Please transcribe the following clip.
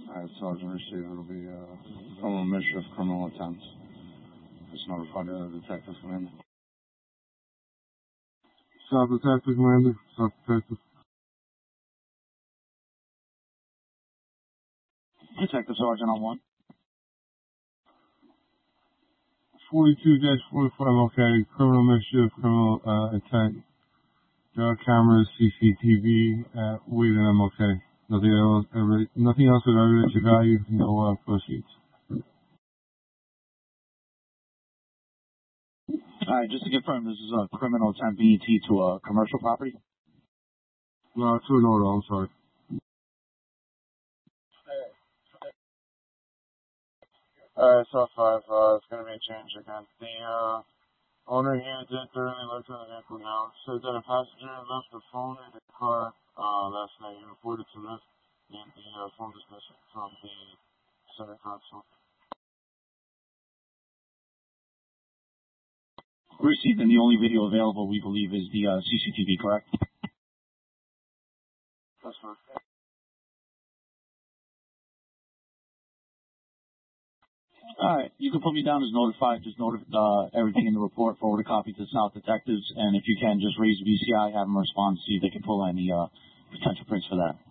Alright, Sergeant received. It'll be criminal mischief, criminal attempt. Just notified the detective commander. South Detective Commander. South Detective. Detective Sergeant on 1. 42-44 MLK, criminal mischief, criminal intent. There are cameras, CCTV, Wade and MLK. Nothing else of evidentiary value, no proceeds. Alright, just to confirm, this is a criminal attempt BET to a commercial property? No, to an auto, I'm sorry. Alright, South 5, it's gonna be a change again. The owner here did thoroughly look at the vehicle now. Said that a passenger left the phone in the car last night. He reported to this, and the phone is missing from the center console. Received, and the only video available, we believe, is the CCTV, correct? That's fine. Alright, you can put me down as notified. Just notify everything in the report, forward a copy to South Detectives, and if you can, just raise VCI, have them respond, see if they can pull any potential prints for that.